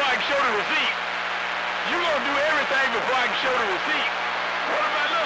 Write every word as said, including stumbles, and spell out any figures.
before I can show the receipt. You gonna do everything before I can show the receipt. What am I looking